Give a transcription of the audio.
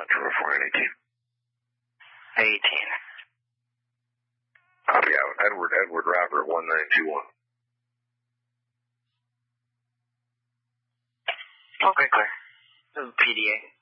104 18. Copy out. Edward Robert 1921. Okay, clear. This is PDA.